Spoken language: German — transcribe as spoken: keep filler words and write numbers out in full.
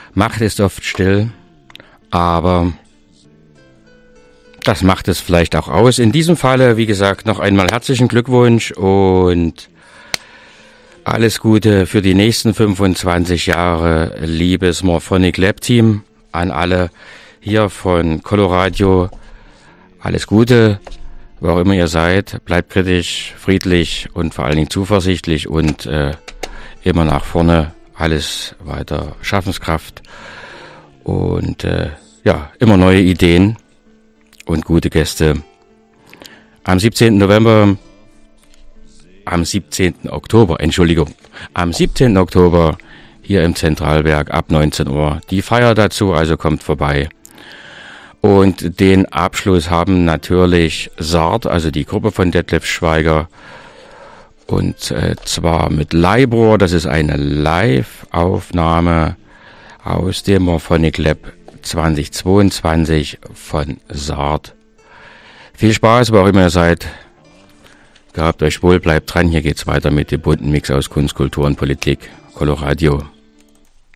Macht ist oft still, aber das macht es vielleicht auch aus. In diesem Falle, wie gesagt, noch einmal herzlichen Glückwunsch und alles Gute für die nächsten fünfundzwanzig Jahre, liebes Morphonic Lab Team, an alle hier von Coloradio. Alles Gute, wo auch immer ihr seid. Bleibt kritisch, friedlich und vor allen Dingen zuversichtlich und äh, immer nach vorne. Alles weiter Schaffenskraft und äh, ja, immer neue Ideen und gute Gäste. Am siebzehnten November, am siebzehnten Oktober, Entschuldigung, am siebzehnten Oktober hier im Zentralwerk ab neunzehn Uhr. Die Feier dazu, also kommt vorbei. Und den Abschluss haben natürlich Sart, also die Gruppe von Detlef Schweiger, und äh, zwar mit Leibrohr. Das ist eine Live-Aufnahme aus dem Morphonic Lab zweitausendzweiundzwanzig von Sart. Viel Spaß, wo auch immer ihr seid. Gehabt euch wohl, bleibt dran. Hier geht's weiter mit dem bunten Mix aus Kunst, Kultur und Politik. Coloradio.